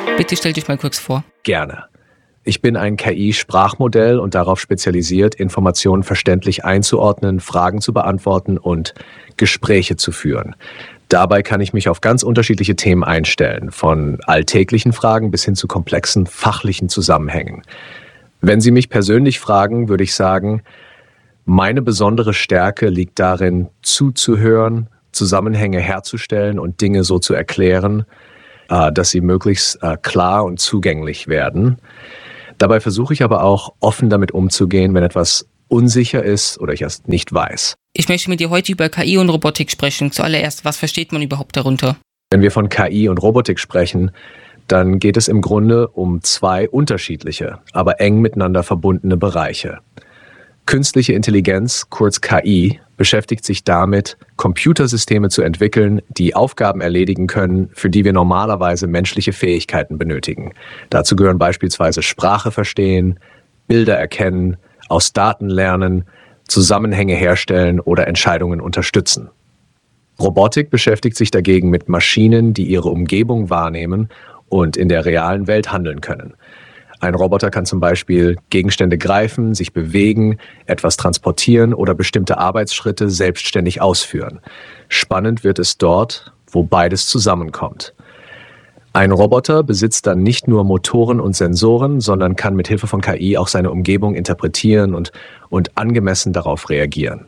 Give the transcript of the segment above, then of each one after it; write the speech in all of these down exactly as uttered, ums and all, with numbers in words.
Bitte stell dich mal kurz vor. Gerne. Ich bin ein K I-Sprachmodell und darauf spezialisiert, Informationen verständlich einzuordnen, Fragen zu beantworten und Gespräche zu führen. Dabei kann ich mich auf ganz unterschiedliche Themen einstellen, von alltäglichen Fragen bis hin zu komplexen fachlichen Zusammenhängen. Wenn Sie mich persönlich fragen, würde ich sagen, meine besondere Stärke liegt darin, zuzuhören, Zusammenhänge herzustellen und Dinge so zu erklären, dass sie möglichst klar und zugänglich werden. Dabei versuche ich aber auch, offen damit umzugehen, wenn etwas unsicher ist oder ich es nicht weiß. Ich möchte mit dir heute über K I und Robotik sprechen. Zuallererst, was versteht man überhaupt darunter? Wenn wir von K I und Robotik sprechen, dann geht es im Grunde um zwei unterschiedliche, aber eng miteinander verbundene Bereiche. Künstliche Intelligenz, kurz K I, beschäftigt sich damit, Computersysteme zu entwickeln, die Aufgaben erledigen können, für die wir normalerweise menschliche Fähigkeiten benötigen. Dazu gehören beispielsweise Sprache verstehen, Bilder erkennen, aus Daten lernen, Zusammenhänge herstellen oder Entscheidungen unterstützen. Robotik beschäftigt sich dagegen mit Maschinen, die ihre Umgebung wahrnehmen und in der realen Welt handeln können. Ein Roboter kann zum Beispiel Gegenstände greifen, sich bewegen, etwas transportieren oder bestimmte Arbeitsschritte selbstständig ausführen. Spannend wird es dort, wo beides zusammenkommt. Ein Roboter besitzt dann nicht nur Motoren und Sensoren, sondern kann mit Hilfe von K I auch seine Umgebung interpretieren und, und angemessen darauf reagieren.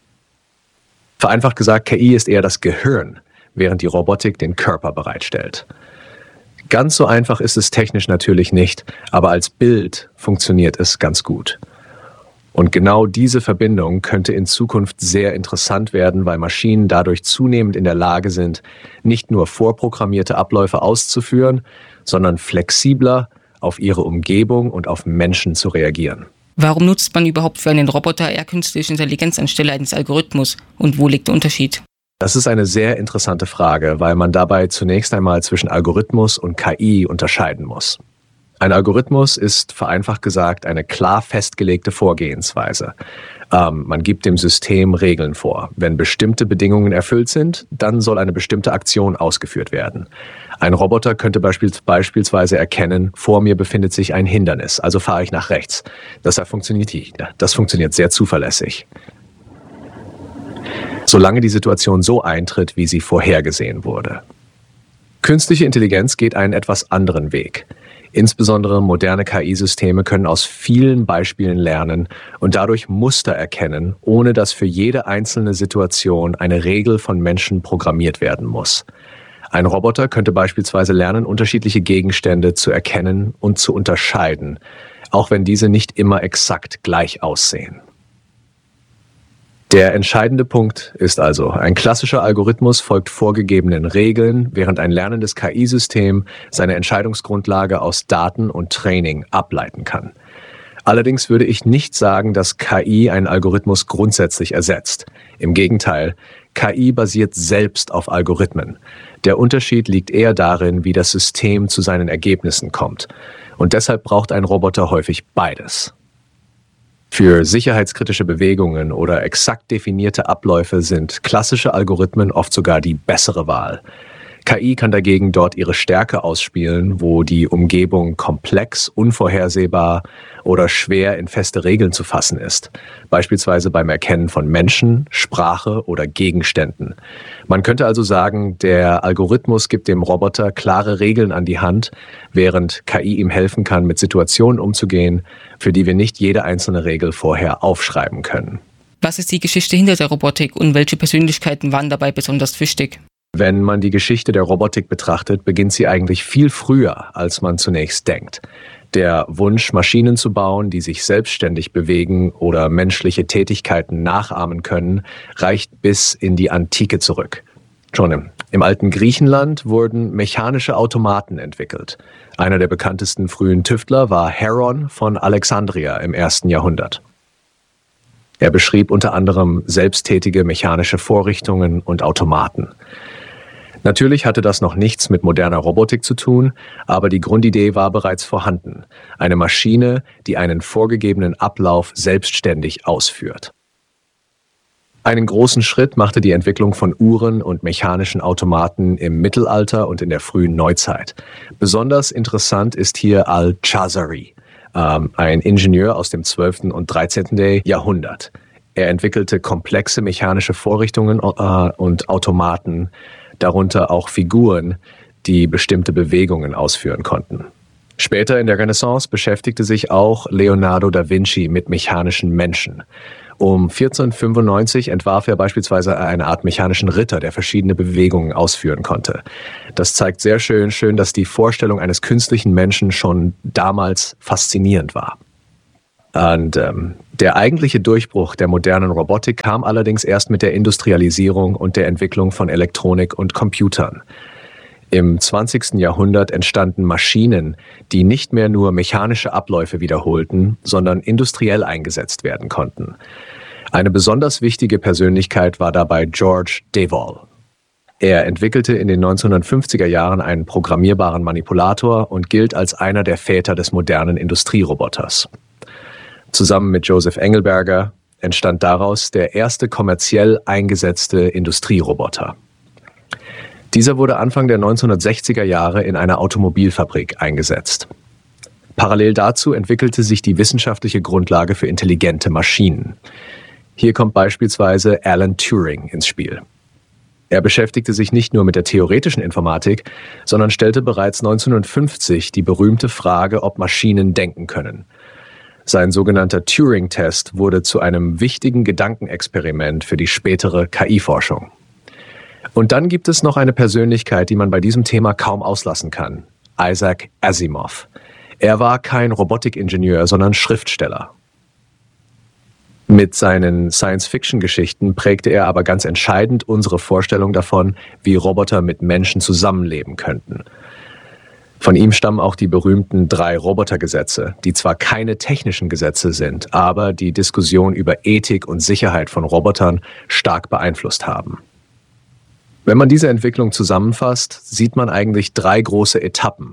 Vereinfacht gesagt, K I ist eher das Gehirn, während die Robotik den Körper bereitstellt. Ganz so einfach ist es technisch natürlich nicht, aber als Bild funktioniert es ganz gut. Und genau diese Verbindung könnte in Zukunft sehr interessant werden, weil Maschinen dadurch zunehmend in der Lage sind, nicht nur vorprogrammierte Abläufe auszuführen, sondern flexibler auf ihre Umgebung und auf Menschen zu reagieren. Warum nutzt man überhaupt für einen Roboter eher künstliche Intelligenz anstelle eines Algorithmus? Und wo liegt der Unterschied? Das ist eine sehr interessante Frage, weil man dabei zunächst einmal zwischen Algorithmus und K I unterscheiden muss. Ein Algorithmus ist vereinfacht gesagt eine klar festgelegte Vorgehensweise. Ähm, man gibt dem System Regeln vor. Wenn bestimmte Bedingungen erfüllt sind, dann soll eine bestimmte Aktion ausgeführt werden. Ein Roboter könnte beispielsweise beispielsweise erkennen, vor mir befindet sich ein Hindernis, also fahre ich nach rechts. Das funktioniert, das funktioniert sehr zuverlässig. Solange die Situation so eintritt, wie sie vorhergesehen wurde. Künstliche Intelligenz geht einen etwas anderen Weg. Insbesondere moderne K I-Systeme können aus vielen Beispielen lernen und dadurch Muster erkennen, ohne dass für jede einzelne Situation eine Regel von Menschen programmiert werden muss. Ein Roboter könnte beispielsweise lernen, unterschiedliche Gegenstände zu erkennen und zu unterscheiden, auch wenn diese nicht immer exakt gleich aussehen. Der entscheidende Punkt ist also, ein klassischer Algorithmus folgt vorgegebenen Regeln, während ein lernendes K I-System seine Entscheidungsgrundlage aus Daten und Training ableiten kann. Allerdings würde ich nicht sagen, dass K I einen Algorithmus grundsätzlich ersetzt. Im Gegenteil, K I basiert selbst auf Algorithmen. Der Unterschied liegt eher darin, wie das System zu seinen Ergebnissen kommt. Und deshalb braucht ein Roboter häufig beides. Für sicherheitskritische Bewegungen oder exakt definierte Abläufe sind klassische Algorithmen oft sogar die bessere Wahl. K I kann dagegen dort ihre Stärke ausspielen, wo die Umgebung komplex, unvorhersehbar oder schwer in feste Regeln zu fassen ist. Beispielsweise beim Erkennen von Menschen, Sprache oder Gegenständen. Man könnte also sagen, der Algorithmus gibt dem Roboter klare Regeln an die Hand, während K I ihm helfen kann, mit Situationen umzugehen, für die wir nicht jede einzelne Regel vorher aufschreiben können. Was ist die Geschichte hinter der Robotik und welche Persönlichkeiten waren dabei besonders wichtig? Wenn man die Geschichte der Robotik betrachtet, beginnt sie eigentlich viel früher, als man zunächst denkt. Der Wunsch, Maschinen zu bauen, die sich selbstständig bewegen oder menschliche Tätigkeiten nachahmen können, reicht bis in die Antike zurück. Schon im, im alten Griechenland wurden mechanische Automaten entwickelt. Einer der bekanntesten frühen Tüftler war Heron von Alexandria im ersten Jahrhundert. Er beschrieb unter anderem selbsttätige mechanische Vorrichtungen und Automaten. Natürlich hatte das noch nichts mit moderner Robotik zu tun, aber die Grundidee war bereits vorhanden. Eine Maschine, die einen vorgegebenen Ablauf selbstständig ausführt. Einen großen Schritt machte die Entwicklung von Uhren und mechanischen Automaten im Mittelalter und in der frühen Neuzeit. Besonders interessant ist hier Al-Chazari, ähm, ein Ingenieur aus dem zwölften und dreizehnten Jahrhundert. Er entwickelte komplexe mechanische Vorrichtungen äh, und Automaten, darunter auch Figuren, die bestimmte Bewegungen ausführen konnten. Später in der Renaissance beschäftigte sich auch Leonardo da Vinci mit mechanischen Menschen. Um vierzehnhundertfünfundneunzig entwarf er beispielsweise eine Art mechanischen Ritter, der verschiedene Bewegungen ausführen konnte. Das zeigt sehr schön, schön, dass die Vorstellung eines künstlichen Menschen schon damals faszinierend war. Und ähm, der eigentliche Durchbruch der modernen Robotik kam allerdings erst mit der Industrialisierung und der Entwicklung von Elektronik und Computern. Im zwanzigsten Jahrhundert entstanden Maschinen, die nicht mehr nur mechanische Abläufe wiederholten, sondern industriell eingesetzt werden konnten. Eine besonders wichtige Persönlichkeit war dabei George Devol. Er entwickelte in den neunzehnhundertfünfziger Jahren einen programmierbaren Manipulator und gilt als einer der Väter des modernen Industrieroboters. Zusammen mit Joseph Engelberger entstand daraus der erste kommerziell eingesetzte Industrieroboter. Dieser wurde Anfang der neunzehnhundertsechziger Jahre in einer Automobilfabrik eingesetzt. Parallel dazu entwickelte sich die wissenschaftliche Grundlage für intelligente Maschinen. Hier kommt beispielsweise Alan Turing ins Spiel. Er beschäftigte sich nicht nur mit der theoretischen Informatik, sondern stellte bereits neunzehnhundertfünfzig die berühmte Frage, ob Maschinen denken können. Sein sogenannter Turing-Test wurde zu einem wichtigen Gedankenexperiment für die spätere K I-Forschung. Und dann gibt es noch eine Persönlichkeit, die man bei diesem Thema kaum auslassen kann: Isaac Asimov. Er war kein Robotikingenieur, sondern Schriftsteller. Mit seinen Science-Fiction-Geschichten prägte er aber ganz entscheidend unsere Vorstellung davon, wie Roboter mit Menschen zusammenleben könnten. Von ihm stammen auch die berühmten drei Robotergesetze, die zwar keine technischen Gesetze sind, aber die Diskussion über Ethik und Sicherheit von Robotern stark beeinflusst haben. Wenn man diese Entwicklung zusammenfasst, sieht man eigentlich drei große Etappen.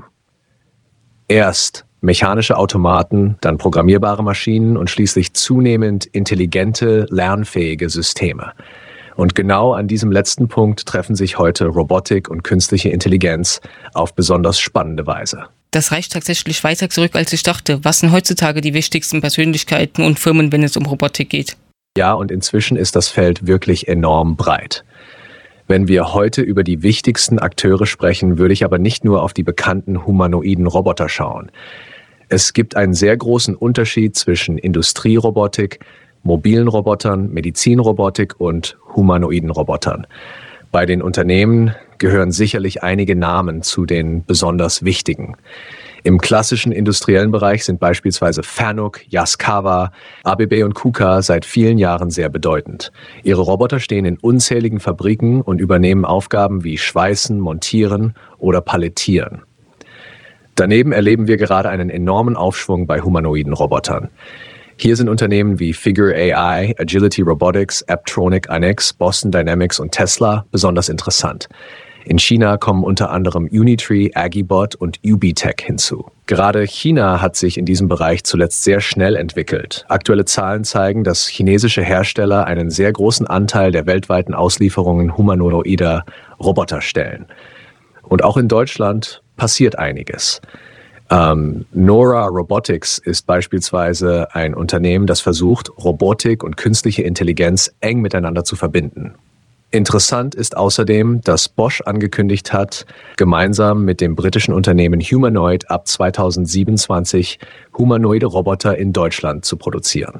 Erst mechanische Automaten, dann programmierbare Maschinen und schließlich zunehmend intelligente, lernfähige Systeme. Und genau an diesem letzten Punkt treffen sich heute Robotik und künstliche Intelligenz auf besonders spannende Weise. Das reicht tatsächlich weiter zurück, als ich dachte. Was sind heutzutage die wichtigsten Persönlichkeiten und Firmen, wenn es um Robotik geht? Ja, und inzwischen ist das Feld wirklich enorm breit. Wenn wir heute über die wichtigsten Akteure sprechen, würde ich aber nicht nur auf die bekannten humanoiden Roboter schauen. Es gibt einen sehr großen Unterschied zwischen Industrierobotik, mobilen Robotern, Medizinrobotik und humanoiden Robotern. Bei den Unternehmen gehören sicherlich einige Namen zu den besonders wichtigen. Im klassischen industriellen Bereich sind beispielsweise Fanuc, Yaskawa, A B B und KUKA seit vielen Jahren sehr bedeutend. Ihre Roboter stehen in unzähligen Fabriken und übernehmen Aufgaben wie Schweißen, Montieren oder Palettieren. Daneben erleben wir gerade einen enormen Aufschwung bei humanoiden Robotern. Hier sind Unternehmen wie Figure A I, Agility Robotics, Apptronik, Inex, Boston Dynamics und Tesla besonders interessant. In China kommen unter anderem Unitree, Agibot und Ubitech hinzu. Gerade China hat sich in diesem Bereich zuletzt sehr schnell entwickelt. Aktuelle Zahlen zeigen, dass chinesische Hersteller einen sehr großen Anteil der weltweiten Auslieferungen humanoider Roboter stellen. Und auch in Deutschland passiert einiges. Ähm, Nora Robotics ist beispielsweise ein Unternehmen, das versucht, Robotik und künstliche Intelligenz eng miteinander zu verbinden. Interessant ist außerdem, dass Bosch angekündigt hat, gemeinsam mit dem britischen Unternehmen Humanoid ab zweitausendsiebenundzwanzig humanoide Roboter in Deutschland zu produzieren.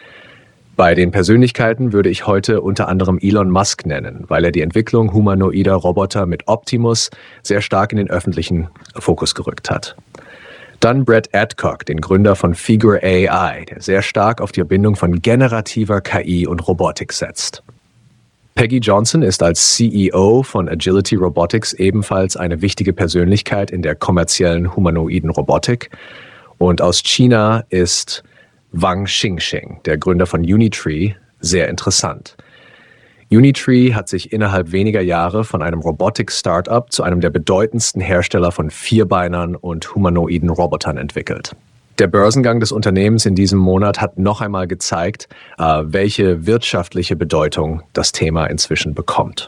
Bei den Persönlichkeiten würde ich heute unter anderem Elon Musk nennen, weil er die Entwicklung humanoider Roboter mit Optimus sehr stark in den öffentlichen Fokus gerückt hat. Dann Brett Adcock, den Gründer von Figure A I, der sehr stark auf die Verbindung von generativer K I und Robotik setzt. Peggy Johnson ist als C E O von Agility Robotics ebenfalls eine wichtige Persönlichkeit in der kommerziellen humanoiden Robotik. Und aus China ist Wang Xingxing, der Gründer von Unitree, sehr interessant. Unitree hat sich innerhalb weniger Jahre von einem Robotik-Startup zu einem der bedeutendsten Hersteller von Vierbeinern und humanoiden Robotern entwickelt. Der Börsengang des Unternehmens in diesem Monat hat noch einmal gezeigt, welche wirtschaftliche Bedeutung das Thema inzwischen bekommt.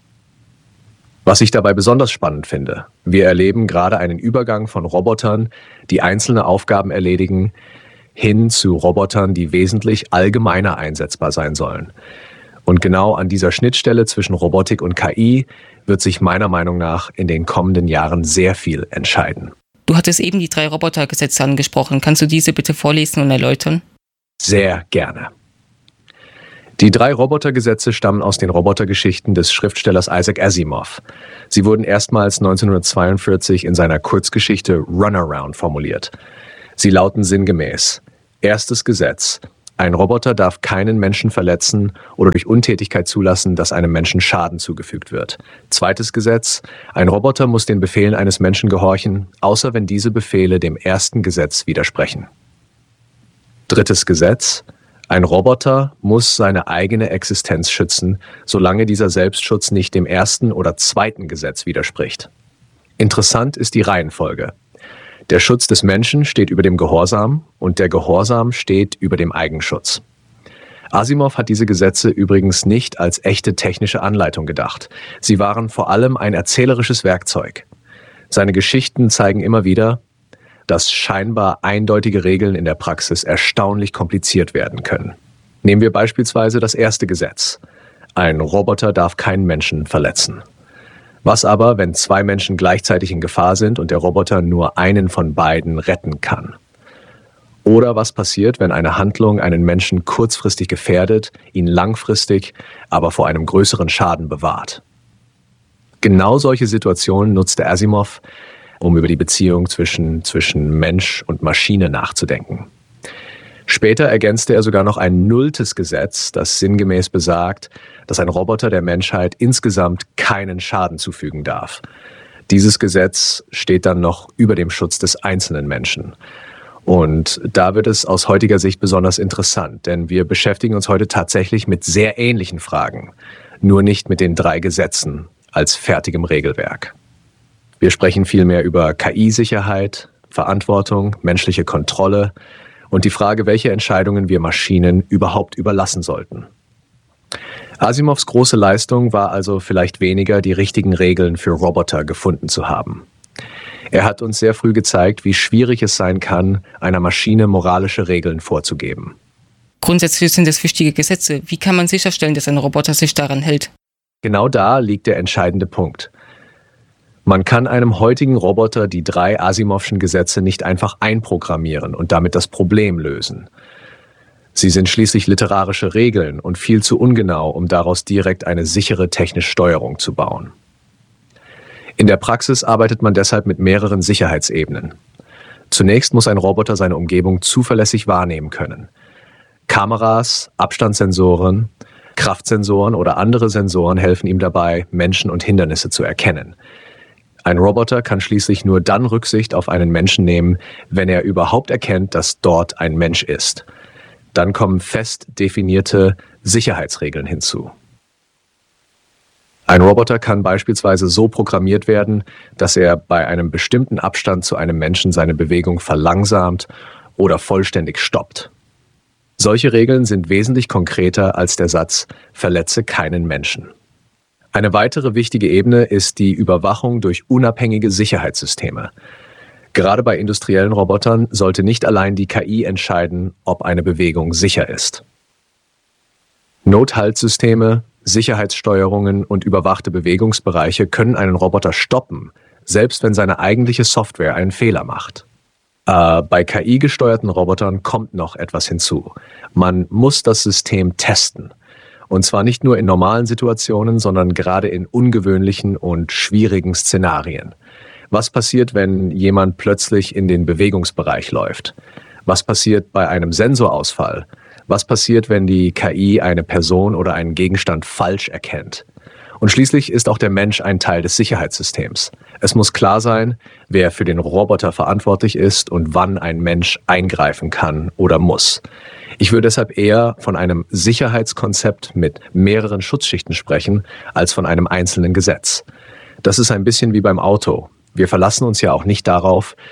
Was ich dabei besonders spannend finde: Wir erleben gerade einen Übergang von Robotern, die einzelne Aufgaben erledigen, hin zu Robotern, die wesentlich allgemeiner einsetzbar sein sollen. Und genau an dieser Schnittstelle zwischen Robotik und K I wird sich meiner Meinung nach in den kommenden Jahren sehr viel entscheiden. Du hattest eben die drei Robotergesetze angesprochen. Kannst du diese bitte vorlesen und erläutern? Sehr gerne. Die drei Robotergesetze stammen aus den Robotergeschichten des Schriftstellers Isaac Asimov. Sie wurden erstmals neunzehnhundertzweiundvierzig in seiner Kurzgeschichte Runaround formuliert. Sie lauten sinngemäß: Erstes Gesetz: Ein Roboter darf keinen Menschen verletzen oder durch Untätigkeit zulassen, dass einem Menschen Schaden zugefügt wird. Zweites Gesetz: Ein Roboter muss den Befehlen eines Menschen gehorchen, außer wenn diese Befehle dem ersten Gesetz widersprechen. Drittes Gesetz: Ein Roboter muss seine eigene Existenz schützen, solange dieser Selbstschutz nicht dem ersten oder zweiten Gesetz widerspricht. Interessant ist die Reihenfolge. Der Schutz des Menschen steht über dem Gehorsam und der Gehorsam steht über dem Eigenschutz. Asimov hat diese Gesetze übrigens nicht als echte technische Anleitung gedacht. Sie waren vor allem ein erzählerisches Werkzeug. Seine Geschichten zeigen immer wieder, dass scheinbar eindeutige Regeln in der Praxis erstaunlich kompliziert werden können. Nehmen wir beispielsweise das erste Gesetz: Ein Roboter darf keinen Menschen verletzen. Was aber, wenn zwei Menschen gleichzeitig in Gefahr sind und der Roboter nur einen von beiden retten kann? Oder was passiert, wenn eine Handlung einen Menschen kurzfristig gefährdet, ihn langfristig aber vor einem größeren Schaden bewahrt? Genau solche Situationen nutzte Asimov, um über die Beziehung zwischen, zwischen Mensch und Maschine nachzudenken. Später ergänzte er sogar noch ein nulltes Gesetz, das sinngemäß besagt, dass ein Roboter der Menschheit insgesamt keinen Schaden zufügen darf. Dieses Gesetz steht dann noch über dem Schutz des einzelnen Menschen. Und da wird es aus heutiger Sicht besonders interessant, denn wir beschäftigen uns heute tatsächlich mit sehr ähnlichen Fragen, nur nicht mit den drei Gesetzen als fertigem Regelwerk. Wir sprechen vielmehr über K I-Sicherheit, Verantwortung, menschliche Kontrolle und die Frage, welche Entscheidungen wir Maschinen überhaupt überlassen sollten. Asimovs große Leistung war also vielleicht weniger, die richtigen Regeln für Roboter gefunden zu haben. Er hat uns sehr früh gezeigt, wie schwierig es sein kann, einer Maschine moralische Regeln vorzugeben. Grundsätzlich sind es wichtige Gesetze. Wie kann man sicherstellen, dass ein Roboter sich daran hält? Genau da liegt der entscheidende Punkt. Man kann einem heutigen Roboter die drei Asimovschen Gesetze nicht einfach einprogrammieren und damit das Problem lösen. Sie sind schließlich literarische Regeln und viel zu ungenau, um daraus direkt eine sichere technische Steuerung zu bauen. In der Praxis arbeitet man deshalb mit mehreren Sicherheitsebenen. Zunächst muss ein Roboter seine Umgebung zuverlässig wahrnehmen können. Kameras, Abstandssensoren, Kraftsensoren oder andere Sensoren helfen ihm dabei, Menschen und Hindernisse zu erkennen. Ein Roboter kann schließlich nur dann Rücksicht auf einen Menschen nehmen, wenn er überhaupt erkennt, dass dort ein Mensch ist. Dann kommen fest definierte Sicherheitsregeln hinzu. Ein Roboter kann beispielsweise so programmiert werden, dass er bei einem bestimmten Abstand zu einem Menschen seine Bewegung verlangsamt oder vollständig stoppt. Solche Regeln sind wesentlich konkreter als der Satz „Verletze keinen Menschen“. Eine weitere wichtige Ebene ist die Überwachung durch unabhängige Sicherheitssysteme. Gerade bei industriellen Robotern sollte nicht allein die K I entscheiden, ob eine Bewegung sicher ist. Nothaltsysteme, Sicherheitssteuerungen und überwachte Bewegungsbereiche können einen Roboter stoppen, selbst wenn seine eigentliche Software einen Fehler macht. Äh, bei K I-gesteuerten Robotern kommt noch etwas hinzu. Man muss das System testen. Und zwar nicht nur in normalen Situationen, sondern gerade in ungewöhnlichen und schwierigen Szenarien. Was passiert, wenn jemand plötzlich in den Bewegungsbereich läuft? Was passiert bei einem Sensorausfall? Was passiert, wenn die K I eine Person oder einen Gegenstand falsch erkennt? Und schließlich ist auch der Mensch ein Teil des Sicherheitssystems. Es muss klar sein, wer für den Roboter verantwortlich ist und wann ein Mensch eingreifen kann oder muss. Ich würde deshalb eher von einem Sicherheitskonzept mit mehreren Schutzschichten sprechen, als von einem einzelnen Gesetz. Das ist ein bisschen wie beim Auto. Wir verlassen uns ja auch nicht darauf,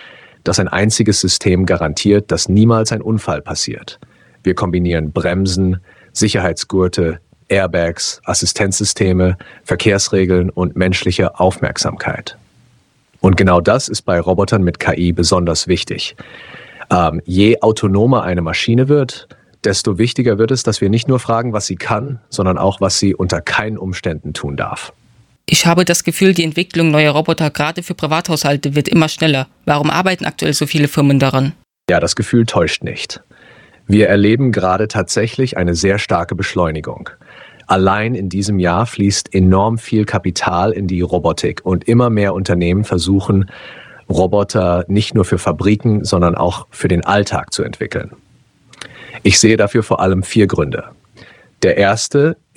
dass ein einziges System garantiert, dass niemals ein Unfall passiert. Wir kombinieren Bremsen, Sicherheitsgurte, Airbags, Assistenzsysteme, Verkehrsregeln und menschliche Aufmerksamkeit. Und genau das ist bei Robotern mit K I besonders wichtig. Ähm, je autonomer eine Maschine wird, desto wichtiger wird es, dass wir nicht nur fragen, was sie kann, sondern auch, was sie unter keinen Umständen tun darf. Ich habe das Gefühl, die Entwicklung neuer Roboter gerade für Privathaushalte wird immer schneller. Warum arbeiten aktuell so viele Firmen daran? Ja, das Gefühl täuscht nicht. Wir erleben gerade tatsächlich eine sehr starke Beschleunigung. Allein in diesem Jahr fließt enorm viel Kapital in die Robotik und immer mehr Unternehmen versuchen, Roboter nicht nur für Fabriken, sondern auch für den Alltag zu entwickeln. Ich sehe dafür vor allem vier Gründe. Der erste